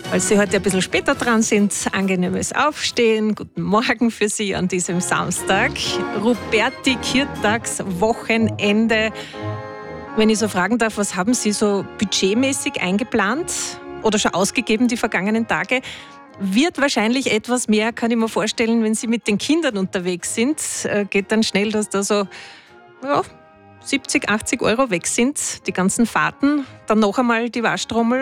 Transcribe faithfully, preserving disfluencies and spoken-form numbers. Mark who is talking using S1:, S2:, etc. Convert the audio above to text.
S1: Weil Sie heute ein bisschen später dran sind, angenehmes Aufstehen. Guten Morgen für Sie an diesem Samstag. Ruperti Kirtags-Wochenende. Wenn ich so fragen darf, was haben Sie so budgetmäßig eingeplant oder schon ausgegeben die vergangenen Tage? Wird wahrscheinlich etwas mehr, kann ich mir vorstellen, wenn Sie mit den Kindern unterwegs sind. Geht dann schnell, dass da so ja, siebzig, achtzig Euro weg sind, die ganzen Fahrten. Dann noch einmal die Waschtrommel